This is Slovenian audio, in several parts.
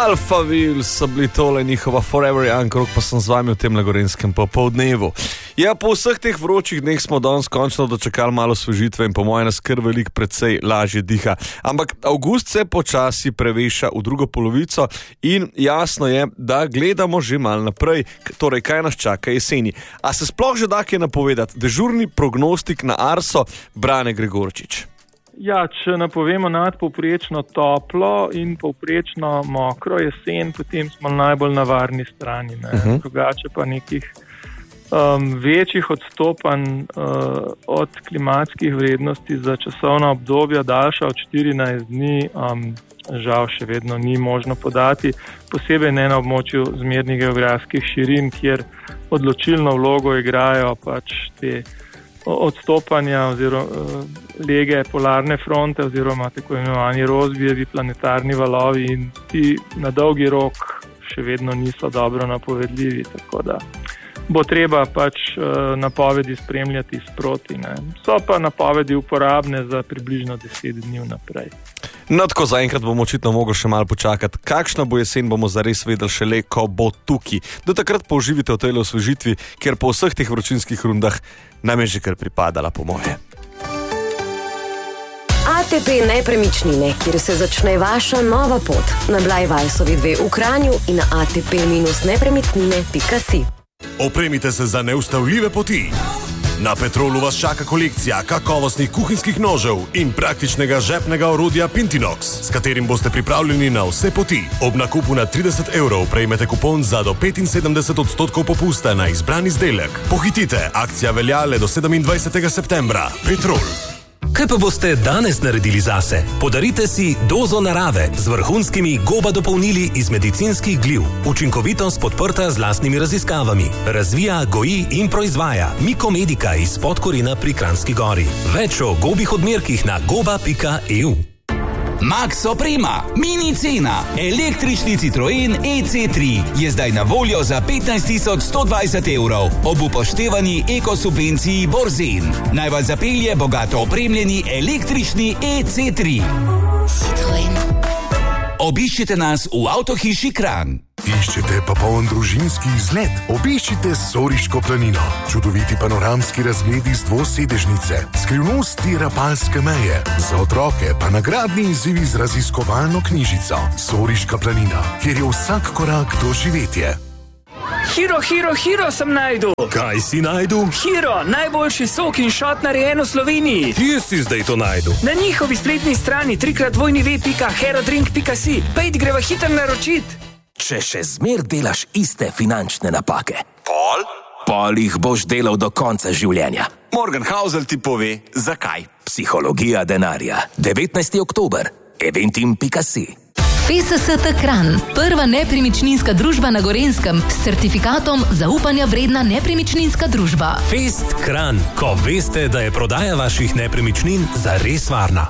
Alphaville so bili tole njihova Forever Young, krok pa sem z vami v tem Gorenskem popoldnevu. Ja, po vseh teh vročih dneh smo danes končno dočekali malo svežitve in po mojem nas kar veliko precej lažje diha. Ampak avgust se počasi preveša v drugo polovico in jasno je, da gledamo že malo naprej, torej kaj nas čaka jeseni. A se sploh že da kaj napovedati? Dežurni prognostik na Arso, Brane Gregorčič. Ja, če napovemo nadpovprečno toplo in povprečno mokro jesen, potem smo najbolj na varni strani. Drugače pa nekih večjih odstopanj od klimatskih vrednosti za časovna obdobja daljša od 14 dni žal še vedno ni možno podati, posebej ne na območju zmernih geografskih širin, kjer odločilno vlogo igrajo pač te odstopanja oziroma lege polarne fronte oziroma tako imenovani rozbijevi planetarni valovi in ti na dolgi rok še vedno niso dobro napovedljivi, tako da bo treba pač napovedi spremljati sproti. So pa napovedi uporabne za približno 10 dni naprej. No, tako zaenkrat bomo očitno mogli še malo počakati. Kakšna bo jesen, bomo zares vedeli šele, ko bo tukaj. Do takrat pa uživite v tej osvežitvi, ker po vseh teh vročinskih rundah nam je že kar pripadala, po moje. ATP Nepremičnine, kjer se začne vaša nova pot. Na Blajvajsovi 2 v Kranju in na atp-nepremičnine.si. Opremite se za neustavljive poti. Na Petrolu vas čaka kolekcija kakovostnih kuhinjskih nožev in praktičnega žepnega orodja Pintinox, s katerim boste pripravljeni na vse poti. Ob nakupu na 30 € prejmete kupon za do 75% popusta na izbran izdelek. Pohitite, akcija velja le do 27. septembra. Petrol. Kaj pa boste danes naredili zase? Podarite si dozo narave z vrhunskimi GOBA dopolnili iz medicinskih gliv. Učinkovitost podprta z lastnimi raziskavami. Razvija, goji in proizvaja Mikomedika iz Podkorina pri Kranjski Gori. Več o gobih odmerkih na goba.eu. Max Oprema, mini cena. Električni Citroen EC3 je zdaj na voljo za 15.120 € ob upoštevani ekosubvenciji Borzen. Naj vas zapelje bogato opremljeni električni EC3. Citroen. Obiščite nas v Avtohiši Kranj. Iščete popoln družinski izlet? Obiščite Soriško planino. Čudoviti panoramski razgledi z dvosedežnice, skrivnosti Rapalske meje, za otroke pa nagradni izzivi z raziskovalno knjižico. Soriška planina, kjer je vsak korak doživetje. Hiro sem najdu. Kaj si najdu? Hiro, najboljši sok in šot narejen v Sloveniji. Kje si zdaj to najdu? Na njihovi spletni strani www.herodrink.si. Pejdi, greva hitro naročit. Če še zmer delaš iste finančne napake, Pol jih boš delal do konca življenja. Morgan Housel ti pove, zakaj. Psihologija denarja. 19. oktober. Eventim.si. FSST Kranj, prva nepremičninska družba na Gorenskem s certifikatom zaupanja vredna nepremičninska družba. Fest Kranj, ko veste, da je prodaja vaših nepremičnin zares varna.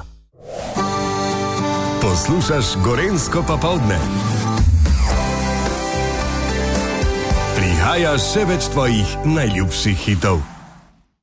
Poslušaš Gorensko popoldne. Prihaja še več tvojih najljubših hitov.